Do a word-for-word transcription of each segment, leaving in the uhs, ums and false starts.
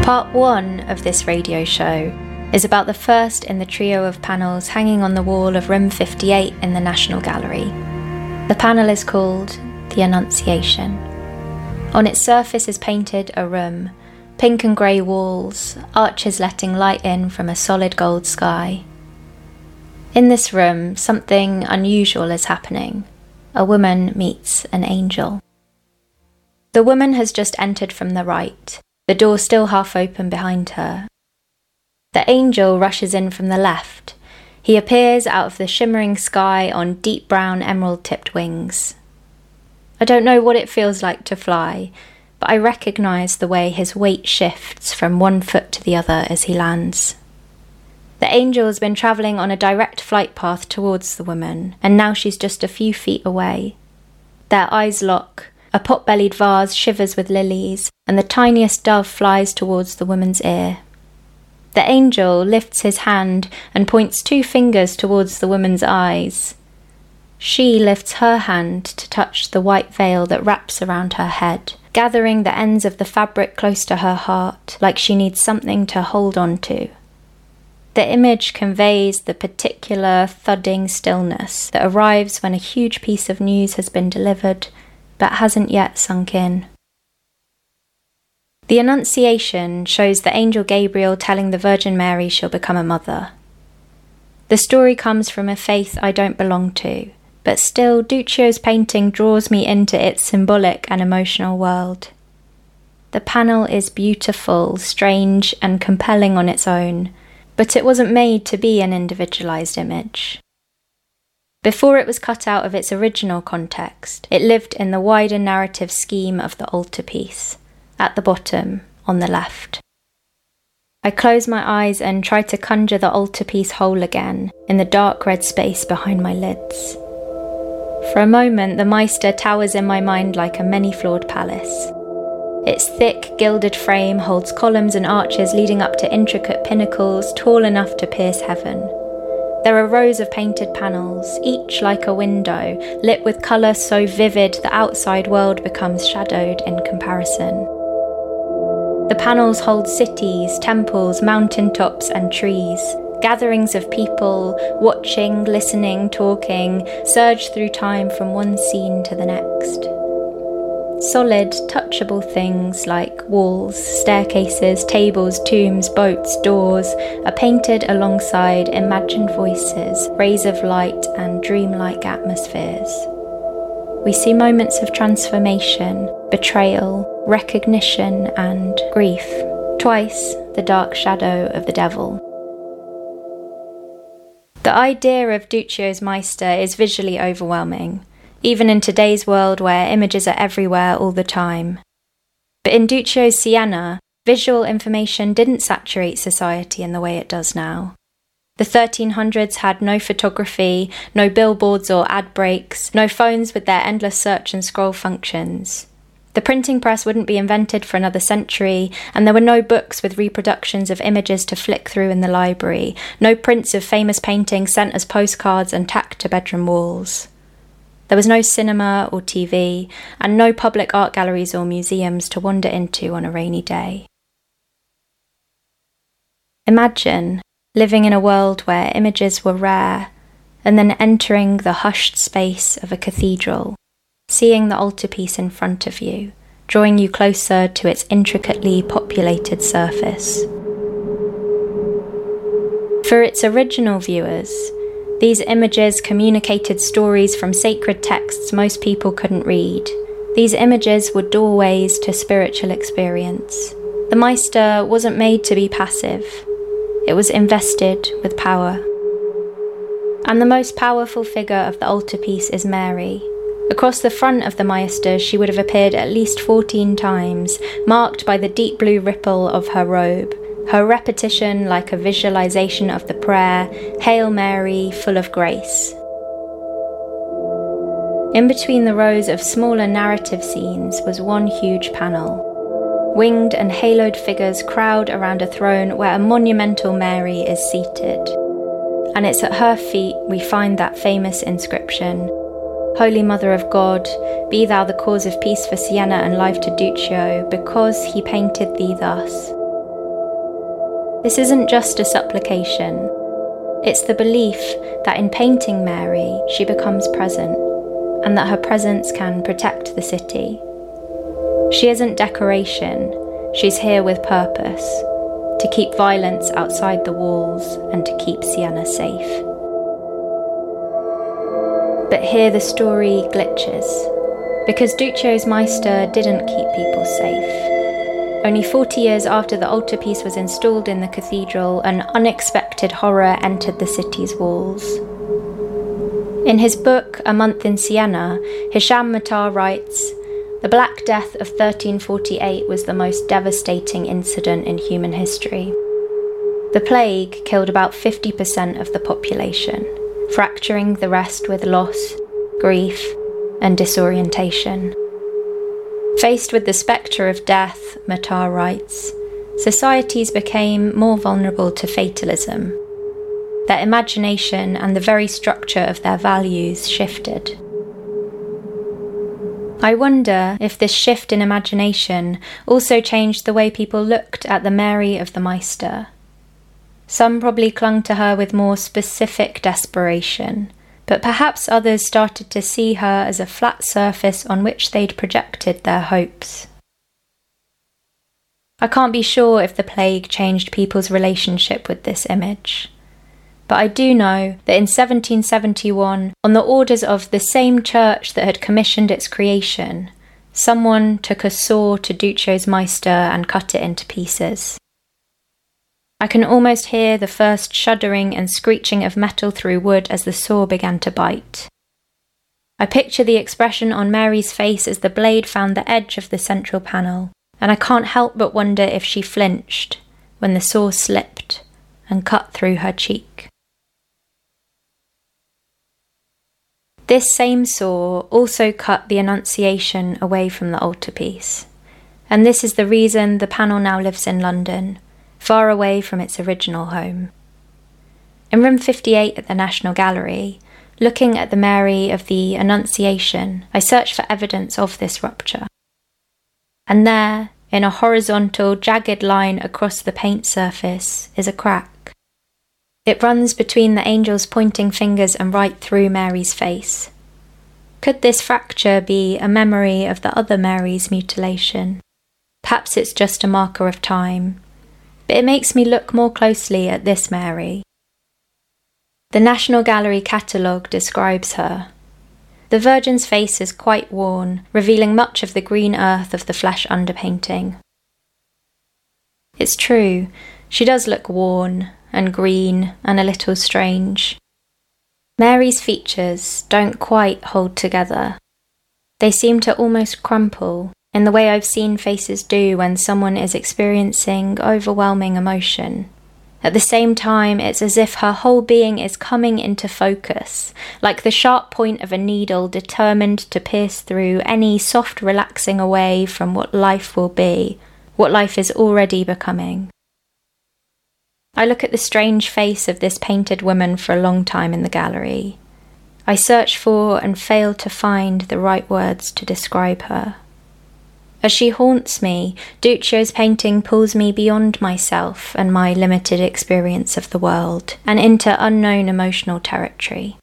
Part one of this radio show is about the first in the trio of panels hanging on the wall of room fifty-eight in the National Gallery. The panel is called The Annunciation. On its surface is painted a room, pink and grey walls, arches letting light in from a solid gold sky. In this room, something unusual is happening. A woman meets an angel. The woman has just entered from the right, the door still half open behind her. The angel rushes in from the left. He appears out of the shimmering sky on deep brown emerald-tipped wings. I don't know what it feels like to fly, but I recognise the way his weight shifts from one foot to the other as he lands. The angel has been travelling on a direct flight path towards the woman, and now she's just a few feet away. Their eyes lock. A pot-bellied vase shivers with lilies, and the tiniest dove flies towards the woman's ear. The angel lifts his hand and points two fingers towards the woman's eyes. She lifts her hand to touch the white veil that wraps around her head, gathering the ends of the fabric close to her heart, like she needs something to hold on to. The image conveys the particular thudding stillness that arrives when a huge piece of news has been delivered, but hasn't yet sunk in. The Annunciation shows the angel Gabriel telling the Virgin Mary she'll become a mother. The story comes from a faith I don't belong to, but still Duccio's painting draws me into its symbolic and emotional world. The panel is beautiful, strange, and compelling on its own, but it wasn't made to be an individualized image. Before it was cut out of its original context, it lived in the wider narrative scheme of the altarpiece, at the bottom, on the left. I close my eyes and try to conjure the altarpiece whole again, in the dark red space behind my lids. For a moment, the Meister towers in my mind like a many-floored palace. Its thick, gilded frame holds columns and arches leading up to intricate pinnacles tall enough to pierce heaven. There are rows of painted panels, each like a window, lit with colour so vivid the outside world becomes shadowed in comparison. The panels hold cities, temples, mountaintops and trees. Gatherings of people, watching, listening, talking, surge through time from one scene to the next. Solid, touchable things like walls, staircases, tables, tombs, boats, doors are painted alongside imagined voices, rays of light and dreamlike atmospheres. We see moments of transformation, betrayal, recognition and grief. Twice, the dark shadow of the devil. The idea of Duccio's Meister is visually overwhelming, even in today's world where images are everywhere all the time. But in Duccio's Siena, visual information didn't saturate society in the way it does now. The thirteen hundreds had no photography, no billboards or ad breaks, no phones with their endless search and scroll functions. The printing press wouldn't be invented for another century, and there were no books with reproductions of images to flick through in the library, no prints of famous paintings sent as postcards and tacked to bedroom walls. There was no cinema or T V, and no public art galleries or museums to wander into on a rainy day. Imagine living in a world where images were rare, and then entering the hushed space of a cathedral, seeing the altarpiece in front of you, drawing you closer to its intricately populated surface. For its original viewers, these images communicated stories from sacred texts most people couldn't read. These images were doorways to spiritual experience. The Meister wasn't made to be passive. It was invested with power. And the most powerful figure of the altarpiece is Mary. Across the front of the Meister, she would have appeared at least fourteen times, marked by the deep blue ripple of her robe, her repetition like a visualization of the prayer, Hail Mary, full of grace. In between the rows of smaller narrative scenes was one huge panel. Winged and haloed figures crowd around a throne where a monumental Mary is seated. And it's at her feet we find that famous inscription, Holy Mother of God, be thou the cause of peace for Siena and life to Duccio, because he painted thee thus. This isn't just a supplication. It's the belief that in painting Mary, she becomes present, and that her presence can protect the city. She isn't decoration, she's here with purpose, to keep violence outside the walls and to keep Siena safe. But here the story glitches, because Duccio's Meister didn't keep people safe. Only forty years after the altarpiece was installed in the cathedral, an unexpected horror entered the city's walls. In his book, A Month in Siena, Hisham Matar writes, "The Black Death of thirteen forty-eight was the most devastating incident in human history. The plague killed about fifty percent of the population, fracturing the rest with loss, grief, and disorientation. Faced with the spectre of death," Matar writes, "societies became more vulnerable to fatalism. Their imagination and the very structure of their values shifted." I wonder if this shift in imagination also changed the way people looked at the Mary of the Meister. Some probably clung to her with more specific desperation, but perhaps others started to see her as a flat surface on which they'd projected their hopes. I can't be sure if the plague changed people's relationship with this image, but I do know that in seventeen seventy-one, on the orders of the same church that had commissioned its creation, someone took a saw to Duccio's Meister and cut it into pieces. I can almost hear the first shuddering and screeching of metal through wood as the saw began to bite. I picture the expression on Mary's face as the blade found the edge of the central panel, and I can't help but wonder if she flinched when the saw slipped and cut through her cheek. This same saw also cut the Annunciation away from the altarpiece, and this is the reason the panel now lives in London, far away from its original home. In room fifty-eight at the National Gallery, looking at the Mary of the Annunciation, I searched for evidence of this rupture. And there, in a horizontal, jagged line across the paint surface, is a crack. It runs between the angel's pointing fingers and right through Mary's face. Could this fracture be a memory of the other Mary's mutilation? Perhaps it's just a marker of time, but it makes me look more closely at this Mary. The National Gallery catalogue describes her. The Virgin's face is quite worn, revealing much of the green earth of the flesh underpainting. It's true, she does look worn and green and a little strange. Mary's features don't quite hold together. They seem to almost crumple, in the way I've seen faces do when someone is experiencing overwhelming emotion. At the same time, it's as if her whole being is coming into focus, like the sharp point of a needle determined to pierce through any soft relaxing away from what life will be, what life is already becoming. I look at the strange face of this painted woman for a long time in the gallery. I search for and fail to find the right words to describe her. As she haunts me, Duccio's painting pulls me beyond myself and my limited experience of the world, and into unknown emotional territory.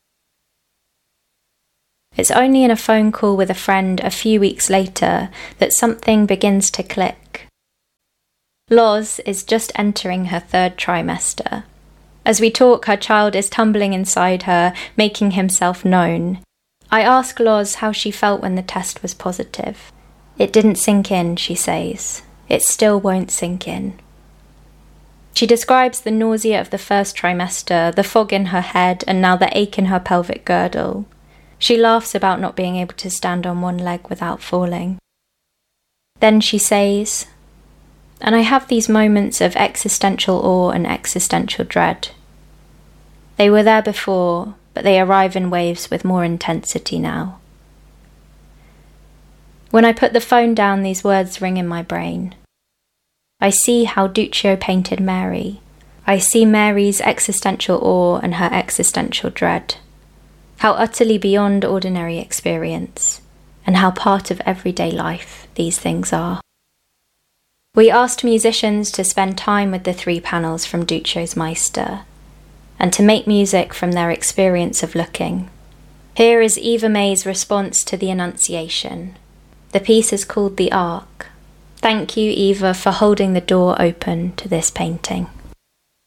It's only in a phone call with a friend a few weeks later that something begins to click. Loz is just entering her third trimester. As we talk, her child is tumbling inside her, making himself known. I ask Loz how she felt when the test was positive. "It didn't sink in," she says. "It still won't sink in." She describes the nausea of the first trimester, the fog in her head, and now the ache in her pelvic girdle. She laughs about not being able to stand on one leg without falling. Then she says, "And I have these moments of existential awe and existential dread. They were there before, but they arrive in waves with more intensity now." When I put the phone down, these words ring in my brain. I see how Duccio painted Mary. I see Mary's existential awe and her existential dread. How utterly beyond ordinary experience, and how part of everyday life these things are. We asked musicians to spend time with the three panels from Duccio's Meister, and to make music from their experience of looking. Here is Eva May's response to the Annunciation. The piece is called The Ark. Thank you, Eva, for holding the door open to this painting.